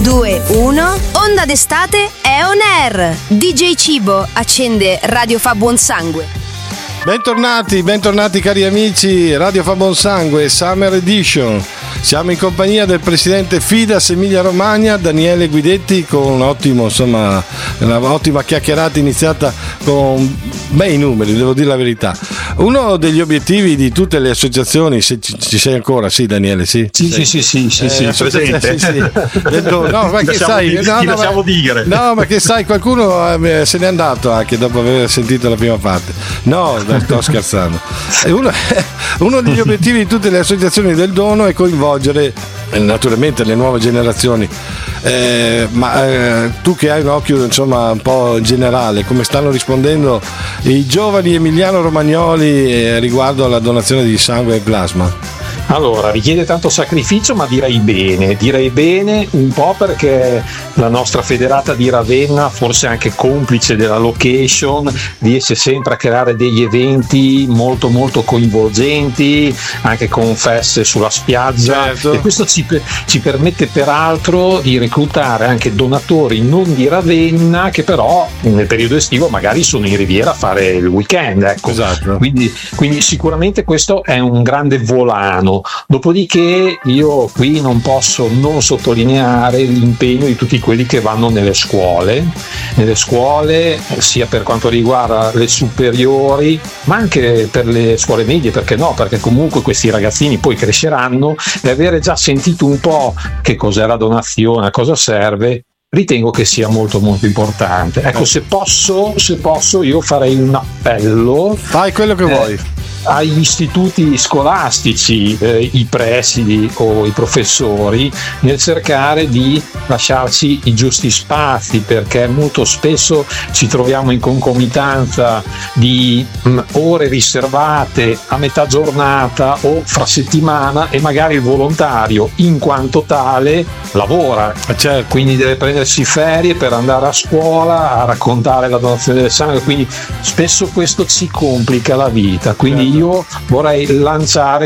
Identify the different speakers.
Speaker 1: 2, 1. Onda d'estate è on air. DJ Cibo accende Radio Fa Buon Sangue.
Speaker 2: Bentornati cari amici, Radio Fa Buon Sangue, Summer Edition. Siamo in compagnia del presidente Fidas Emilia Romagna, Daniele Guidetti, con un'ottima chiacchierata iniziata con bei numeri, devo dire la verità. Uno degli obiettivi di tutte le associazioni, se ci sei ancora, sì Daniele, sì?
Speaker 3: Sì, presente.
Speaker 2: Sì. No, ma che sai,
Speaker 3: lasciamo dire.
Speaker 2: No, ma che sai, qualcuno se n'è andato anche dopo aver sentito la prima parte. No, sto scherzando. Uno degli obiettivi di tutte le associazioni del dono è coinvolgere naturalmente le nuove generazioni. Tu che hai un occhio insomma un po' generale, come stanno rispondendo i giovani emiliano-romagnoli riguardo alla donazione di sangue e plasma?
Speaker 3: Allora, richiede tanto sacrificio, ma direi bene un po' perché la nostra federata di Ravenna, forse anche complice della location, riesce sempre a creare degli eventi molto molto coinvolgenti, anche con feste sulla spiaggia, certo. E questo ci permette peraltro di reclutare anche donatori non di Ravenna che però nel periodo estivo magari sono in Riviera a fare il weekend, ecco.
Speaker 2: Esatto.
Speaker 3: Quindi sicuramente questo è un grande volano. Dopodiché io qui non posso non sottolineare l'impegno di tutti quelli che vanno nelle scuole sia per quanto riguarda le superiori ma anche per le scuole medie, perché no? Perché comunque questi ragazzini poi cresceranno e avere già sentito un po' che cos'è la donazione, a cosa serve, ritengo che sia molto molto importante. Ecco, se posso io farei un appello.
Speaker 2: Fai quello che vuoi.
Speaker 3: Agli istituti scolastici, i presidi o i professori, nel cercare di lasciarci i giusti spazi, perché molto spesso ci troviamo in concomitanza di ore riservate a metà giornata o fra settimana e magari il volontario in quanto tale lavora,
Speaker 2: certo.
Speaker 3: Quindi deve prendersi ferie per andare a scuola a raccontare la donazione del sangue, quindi spesso questo ci complica la vita, quindi io vorrei lanciare